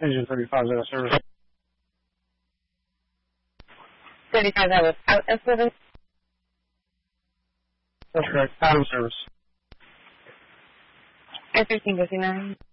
Engine 35 is out of service. 35 that was out of service? That's correct. Out of service. I-1359.